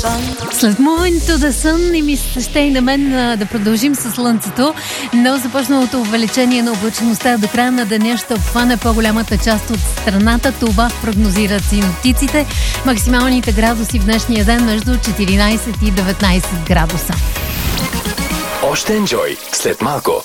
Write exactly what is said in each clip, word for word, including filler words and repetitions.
След Moving to the Sun и ми се ще и на мен да продължим със слънцето, но започналото увеличение на облачността до края на деня ще обхване по-голямата част от страната. Това прогнозират синоптиците. Максималните градуси в днешния ден между четиринайсет и деветнайсет градуса. Още енджой след малко.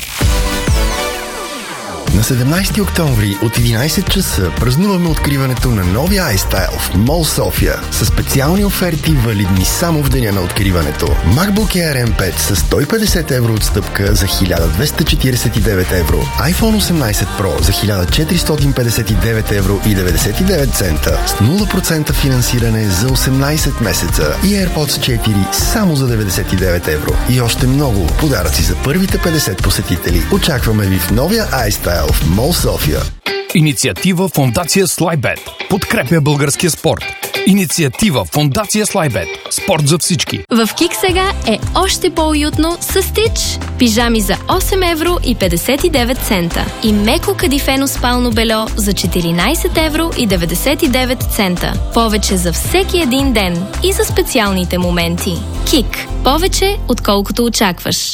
На седемнайсети октомври от единайсет часа празнуваме откриването на новия iStyle в Мол София с специални оферти, валидни само в деня на откриването. MacBook Air ем пет с сто и петдесет евро отстъпка за хиляда двеста четирийсет и девет евро, iPhone осемнайсет Pro за хиляда четиристотин петдесет и девет евро и деветдесет и девет цента с нула процента финансиране за осемнайсет месеца и AirPods четири само за деветдесет и девет евро. И още много подаръци за първите петдесет посетители. Очакваме ви в новия iStyle в Мол София. Инициатива Фондация Слайбет подкрепя българския спорт. Инициатива Фондация Слайбет. Спорт за всички. В Кик сега е още по-уютно с Стич. Пижами за осем евро и петдесет и девет цента. И меко кадифено спално бельо за четиринайсет евро и деветдесет и девет цента. Повече за всеки един ден и за специалните моменти. Кик. Повече, отколкото очакваш.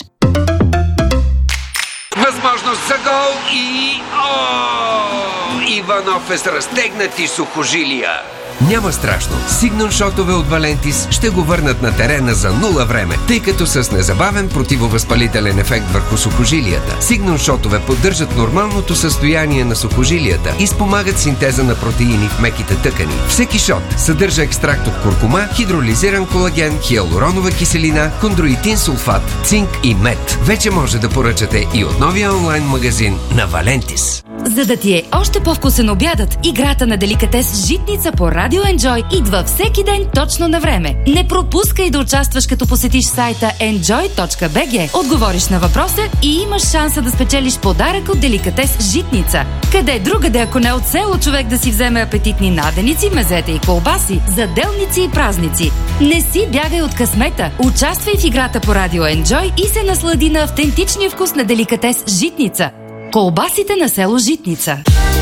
Възможност за гол и... О! Иванов е с разтегнати сухожилия. Няма страшно. Сигнон-шотове от Валентис ще го върнат на терена за нула време, тъй като с незабавен противовъзпалителен ефект върху сухожилията. Сигнон-шотове поддържат нормалното състояние на сухожилията и спомагат синтеза на протеини в меките тъкани. Всеки шот съдържа екстракт от куркума, хидролизиран колаген, хиалуронова киселина, хондроитин сулфат, цинк и мед. Вече може да поръчате и от новия онлайн магазин на Валентис. За да ти е още по-вкусен обядът, играта на деликатес Житница по Радио Енджой идва всеки ден точно на време. Не пропускай да участваш, като посетиш сайта енджой точка би джи, отговориш на въпроса и имаш шанса да спечелиш подарък от деликатес Житница. Къде другаде, ако не от село, човек да си вземе апетитни наденици, мезета и колбаси, заделници и празници. Не си бягай от късмета. Участвай в играта по Радио Енджой и се наслади на автентичния вкус на деликатес Житница. Колбасите на село Житница.